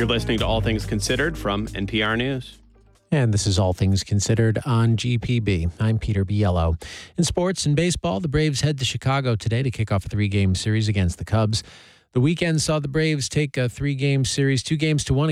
You're listening to All Things Considered from NPR News. And this is All Things Considered on GPB. I'm Peter Biello. In sports and baseball, the Braves head to Chicago today to kick off a 3-game series against the Cubs. The weekend saw the Braves take a 3-game series, 2-1